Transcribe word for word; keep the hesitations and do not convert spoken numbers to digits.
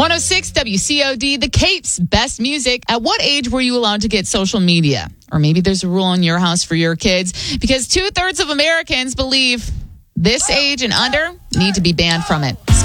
one oh six W C O D, The Capes, best music. At what age were you allowed to get social media? Or maybe there's a rule in your house for your kids, because two-thirds of Americans believe this age and under need to be banned from it.